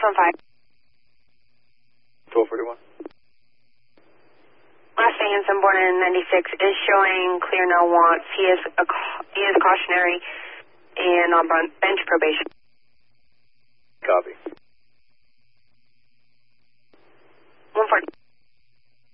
1241. Last day Hanson, born in 96, is showing clear no wants. He is cautionary and on bench probation.